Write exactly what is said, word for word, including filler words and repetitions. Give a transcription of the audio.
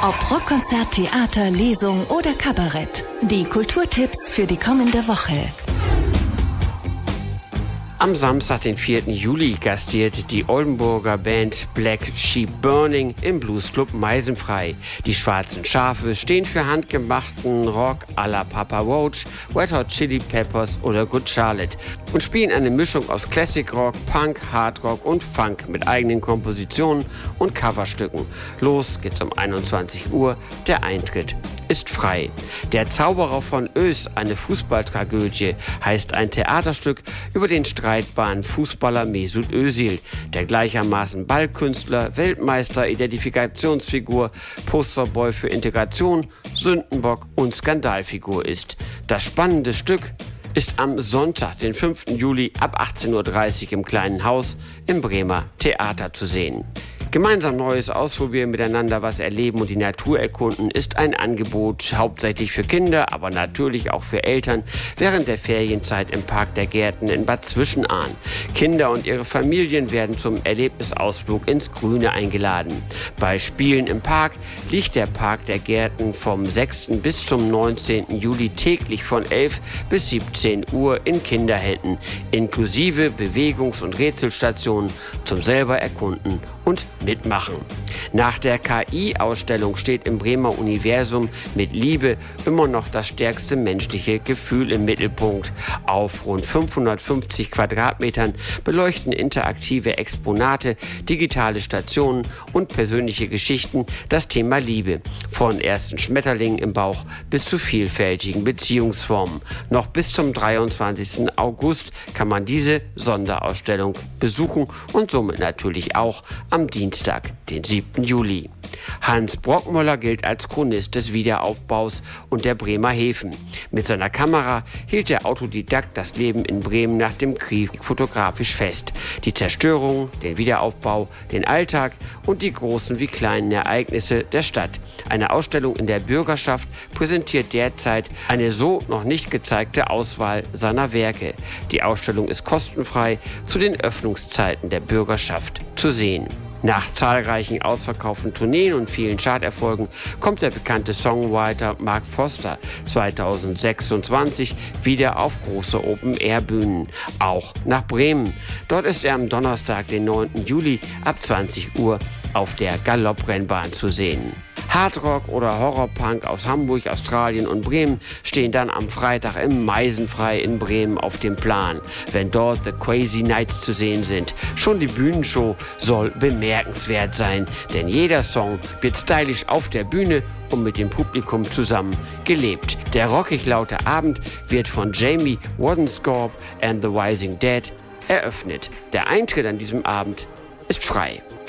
Ob Rockkonzert, Theater, Lesung oder Kabarett. Die Kulturtipps für die kommende Woche. Am Samstag, den vierten Juli, gastiert die Oldenburger Band Black Sheep Burning im Bluesclub Meisenfrei. Die Schwarzen Schafe stehen für handgemachten Rock à la Papa Roach, Red Hot Chili Peppers oder Good Charlotte und spielen eine Mischung aus Classic Rock, Punk, Hard Rock und Funk mit eigenen Kompositionen und Coverstücken. Los geht's um einundzwanzig Uhr, der Eintritt ist frei. Der Zauberer von Oes, eine Fußballtragödie, heißt ein Theaterstück über den streitbaren Fußballer Mesut Özil, der gleichermaßen Ballkünstler, Weltmeister, Identifikationsfigur, Posterboy für Integration, Sündenbock und Skandalfigur ist. Das spannende Stück ist am Sonntag, den fünften Juli ab achtzehn Uhr dreißig im Kleinen Haus im Bremer Theater zu sehen. Gemeinsam Neues ausprobieren, miteinander was erleben und die Natur erkunden ist ein Angebot hauptsächlich für Kinder, aber natürlich auch für Eltern während der Ferienzeit im Park der Gärten in Bad Zwischenahn. Kinder und ihre Familien werden zum Erlebnisausflug ins Grüne eingeladen. Bei Spielen im Park liegt der Park der Gärten vom sechsten bis zum neunzehnten Juli täglich von elf bis siebzehn Uhr in Kinderhänden, inklusive Bewegungs- und Rätselstationen zum selber erkunden und mitmachen. Nach der K I-Ausstellung steht im Bremer Universum mit Liebe immer noch das stärkste menschliche Gefühl im Mittelpunkt. Auf rund fünfhundertfünfzig Quadratmetern beleuchten interaktive Exponate, digitale Stationen und persönliche Geschichten das Thema Liebe. Von ersten Schmetterlingen im Bauch bis zu vielfältigen Beziehungsformen. Noch bis zum dreiundzwanzigsten August kann man diese Sonderausstellung besuchen und somit natürlich auch am Dienstag, den siebten Juli. Hans Brockmöller gilt als Chronist des Wiederaufbaus und der Bremer Häfen. Mit seiner Kamera hielt der Autodidakt das Leben in Bremen nach dem Krieg fotografisch fest. Die Zerstörung, den Wiederaufbau, den Alltag und die großen wie kleinen Ereignisse der Stadt. Eine Ausstellung in der Bürgerschaft präsentiert derzeit eine so noch nicht gezeigte Auswahl seiner Werke. Die Ausstellung ist kostenfrei zu den Öffnungszeiten der Bürgerschaft zu sehen. Nach zahlreichen ausverkauften Tourneen und vielen Charterfolgen kommt der bekannte Songwriter Mark Foster zweitausendsechsundzwanzig wieder auf große Open-Air-Bühnen, auch nach Bremen. Dort ist er am Donnerstag, den neunten Juli ab zwanzig Uhr auf der Galopprennbahn zu sehen. Hardrock oder Horrorpunk aus Hamburg, Australien und Bremen stehen dann am Freitag im Meisenfrei in Bremen auf dem Plan, wenn dort The Crazy Nights zu sehen sind. Schon die Bühnenshow soll bemerkenswert sein, denn jeder Song wird stylisch auf der Bühne und mit dem Publikum zusammen gelebt. Der rockig laute Abend wird von Jamie Wadenscorp and the Rising Dead eröffnet. Der Eintritt an diesem Abend ist frei.